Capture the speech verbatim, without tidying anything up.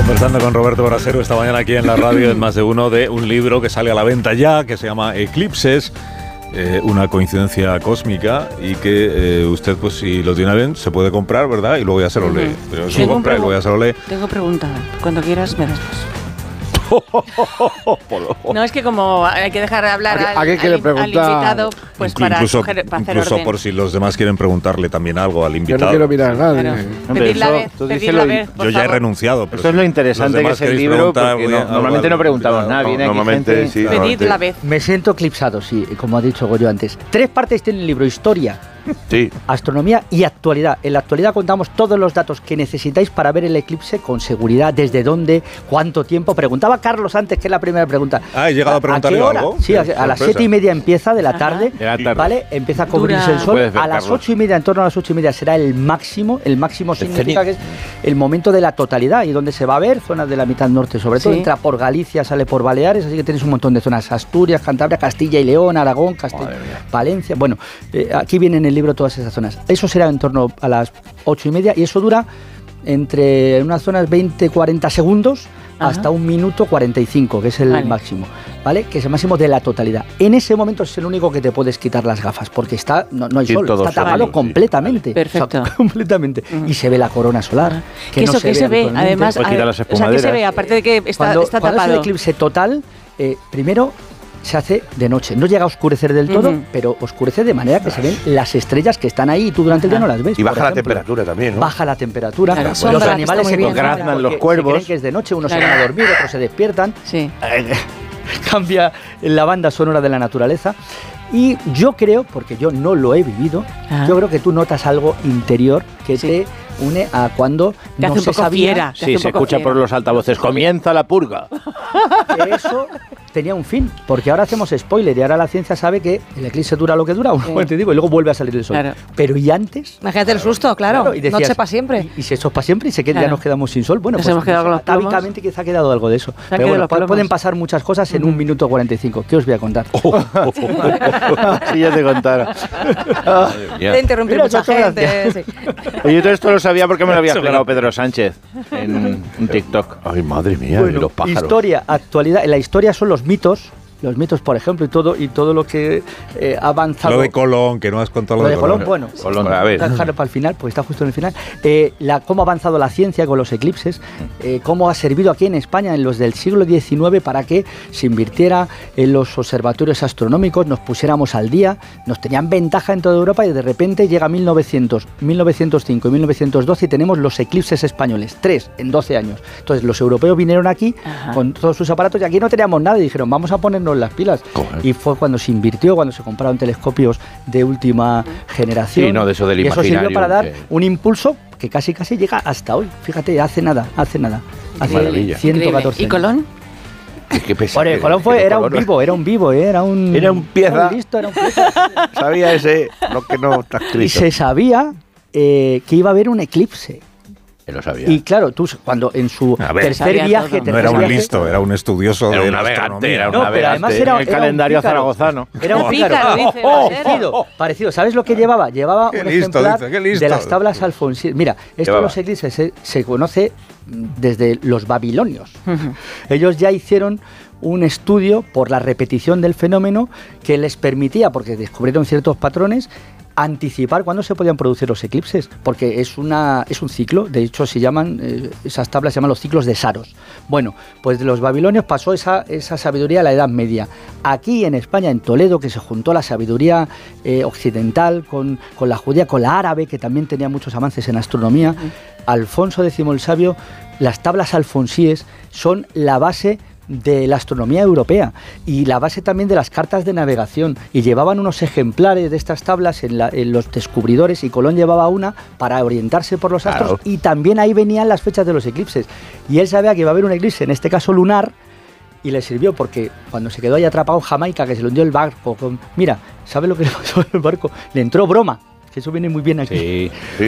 Conversando con Roberto Brasero esta mañana aquí en la radio en Más de Uno de un libro que sale a la venta ya, que se llama Eclipses, eh, una coincidencia cósmica, y que eh, usted, pues si lo tiene bien, se puede comprar, ¿verdad? Y luego ya se lo lee. Pero se lo compra y luego ya se lo lee. Tengo pregunta. Cuando quieras me das paso. No, es que como hay que dejar hablar ¿A qué, al, a qué quiere al, preguntar? al invitado, pues Inclu- para, incluso, coger, para hacer incluso orden. por si los demás quieren preguntarle también algo al Yo invitado. no quiero mirar a nadie. Claro. Hombre, Pedir la eso, vez, tú pedir dices la lo- vez, por Yo ya he favor. renunciado. Pero Eso es lo interesante los que demás es el queréis libro, preguntar, porque voy a- no- normalmente al no preguntamos invitado. nada. Viene aquí Normalmente gente- sí. Pedir normalmente- la vez. Me siento eclipsado, sí, como ha dicho Goyo antes. Tres partes tiene el libro: historia, Sí. astronomía y actualidad. En la actualidad contamos todos los datos que necesitáis para ver el eclipse con seguridad, desde dónde, cuánto tiempo. Preguntaba Carlos antes, que es la primera pregunta. Ah, ¿he llegado a preguntarle qué hora? algo? Sí, a, Qué a las sorpresa. siete y media empieza de la Ajá. tarde, De la tarde. ¿vale? Empieza a cubrirse Dura. el sol. Puedes ver, A las Carlos. ocho y media, en torno a las ocho y media, será el máximo. El máximo significa que es el momento de la totalidad y donde se va a ver zonas de la mitad norte, sobre todo. Sí. Entra por Galicia, sale por Baleares, así que tenéis un montón de zonas: Asturias, Cantabria, Castilla y León, Aragón, Castilla, Madre mía. Valencia. Bueno, eh, aquí viene en el libro todas esas zonas. Eso será en torno a las ocho y media y eso dura entre unas zonas veinte cuarenta segundos Ajá. hasta un minuto cuarenta y cinco, que es el Vale. máximo, ¿vale? Que es el máximo de la totalidad. En ese momento es el único que te puedes quitar las gafas, porque está no, no hay Sí, sol, todo está sol, tapado sí. completamente. Vale. Perfecto. O sea, completamente. Y se ve la corona solar. Que eso, que se ve, habitualmente. además, Pues quitar a- las o sea, que se ve, espumaderas. aparte de que está, Cuando, está cuando es el tapado. eclipse total, eh, primero se hace de noche. No llega a oscurecer del todo, Ujú. pero oscurece de manera que se ven las estrellas que están ahí y tú durante el día no las ves. Y por baja la ejemplo. temperatura también, ¿no? Baja la temperatura. Claro, los sombra, que animales está se muy bien. congelan Graznan los porque cuervos. se creen que es de noche, unos Claro. se van a dormir, otros se despiertan. Sí. Cambia la banda sonora de la naturaleza. Y yo creo, porque yo no lo he vivido, Ah. yo creo que tú notas algo interior que Sí. te une a cuando Te no hace un se poco sabía fiera. Te hace Sí, un se poco escucha fiera. por los altavoces. Comienza la purga. que eso tenía un fin, porque ahora hacemos spoiler y ahora la ciencia sabe que el eclipse dura lo que dura, un Sí. momento y digo, y luego vuelve a salir el sol. Claro. Pero ¿y antes? Imagínate el susto, claro. Claro, y decías, Noche para siempre. Y, y si eso es para siempre y se queda, ya Claro. nos quedamos sin sol. Bueno, Nos pues hemos quedado con los plomos. atávicamente quizá ha quedado algo de eso. han Pero quedado bueno, los pu- plomos. pueden pasar muchas cosas en un minuto cuarenta y cinco. ¿Qué os voy a contar? Si ya te contara. Ya. Te interrumpir Mira, mucha muchas gente. Sí. Oye, yo todo esto lo sabía porque me lo había Eso, explicado mira. Pedro Sánchez en un TikTok. Ay, madre mía, y Bueno, los pájaros. historia, actualidad. La historia son los mitos. Los mitos, por ejemplo, y todo y todo lo que eh, ha avanzado. Lo de Colón, que no has contado Lo de Colón, bueno, Colón, a ver. Voy a dejarlo para el final, porque está justo en el final. Eh, la, cómo ha avanzado la ciencia con los eclipses, eh, cómo ha servido aquí en España en los del siglo diecinueve para que se invirtiera en los observatorios astronómicos, nos pusiéramos al día, nos tenían ventaja en toda Europa y de repente llega mil novecientos, mil novecientos cinco y mil novecientos doce y tenemos los eclipses españoles, tres en doce años. Entonces los europeos vinieron aquí Ajá. con todos sus aparatos y aquí no teníamos nada y dijeron, vamos a ponernos las pilas. Joder. Y fue cuando se invirtió, cuando se compraron telescopios de última generación. Sí, no, de eso del y eso sirvió imaginario, para dar que- un impulso que casi casi llega hasta hoy. Fíjate, hace nada, hace nada. Hace Maravilla. ciento catorce ¿Y años. Colón? Qué- qué pesado. Bueno, Colón fue, era un vivo, era un vivo, ¿eh? era un... Era un pieza. Era un listo, era un pieza. Sabía ese, lo que no está escrito. Y se sabía eh, que iba a haber un eclipse. Que lo sabía. Y claro, tú cuando en su A ver, tercer sabía viaje... todo. No tercer era un viaje- listo, era un estudioso Era de un la navegante, astronomía. era un No, pero navegante. además era, El era un calendario pícaro. zaragozano. Era un Un pícaro, dice, va a ser. parecido, parecido. ¿Sabes lo que llevaba? Llevaba Qué un listo, ejemplar dice, qué listo. de las tablas alfonsíes. Mira, esto de Llevaba. los eclipses se, se conoce desde los babilonios. Ujú. Ellos ya hicieron un estudio por la repetición del fenómeno que les permitía, porque descubrieron ciertos patrones, anticipar cuándo se podían producir los eclipses, porque es una es un ciclo, de hecho se llaman, eh, esas tablas se llaman los ciclos de Saros. Bueno, pues de los babilonios pasó esa, esa sabiduría a la Edad Media. Aquí en España, en Toledo, que se juntó la sabiduría eh, occidental con, con la judía, con la árabe, que también tenía muchos avances en astronomía, Alfonso X el Sabio, las tablas alfonsíes son la base de la astronomía europea y la base también de las cartas de navegación, y llevaban unos ejemplares de estas tablas en, la, en los descubridores, y Colón llevaba una para orientarse por los astros, Claro. y también ahí venían las fechas de los eclipses, y él sabía que iba a haber un eclipse, en este caso lunar, y le sirvió porque cuando se quedó ahí atrapado en Jamaica, que se le hundió el barco, con, mira, ¿sabe lo que le pasó al barco? Le entró broma, que eso viene muy bien aquí. Sí. Sí.